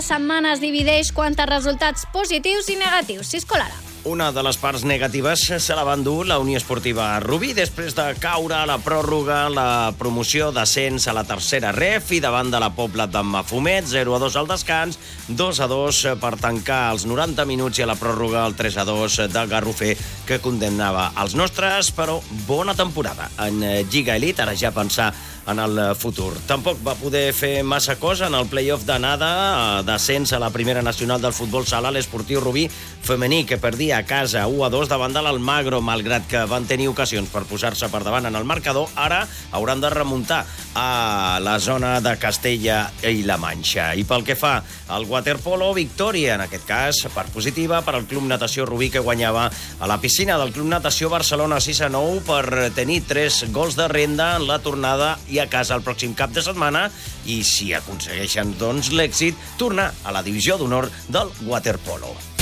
setmana es divideix quant a resultats positius i negatius. Cisco Lara. Una de les parts negatives se la va endur la Unió Esportiva Rubí després de caure a la pròrroga la promoció d'ascens a la tercera ref i davant de la Pobla de Mafumet, 0-2 al descans, 2-2 per tancar els 90 minuts i a la pròrroga el 3-2 de Garrofer que condemnava els nostres, però bona temporada en Lliga Elite, ara ja pensar en el futur. Tampoc va poder fer massa cosa en el play-off d'anada d'ascens a la primera nacional del futbol sala l'Esportiu Rubí femení, que perdia a casa 1-2 davant de l'Almagro, malgrat que van tenir ocasions per posar-se per davant en el marcador. Ara hauran de remuntar a la zona de Castella i la Manxa. I pel que fa al waterpolo, victòria, en aquest cas, per positiva, per al Club Natació Rubí, que guanyava a la piscina del Club Natació Barcelona 6-9 per tenir 3 gols de renda en la tornada i a casa el pròxim cap de setmana, i si aconsegueixen doncs l'èxit, tornar a la divisió d'honor del waterpolo.